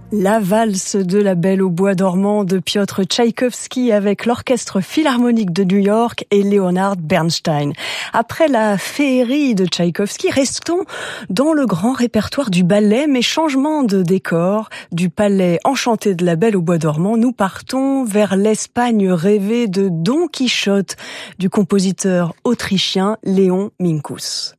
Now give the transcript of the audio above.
La valse de la Belle au bois dormant de Piotr Tchaïkovski avec l'Orchestre Philharmonique de New York et Leonard Bernstein. Après la féerie de Tchaïkovski, restons dans le grand répertoire du ballet, mais changement de décor. Du palais enchanté de la Belle au bois dormant, nous partons vers l'Espagne rêvée de Don Quichotte du compositeur autrichien Léon Minkus.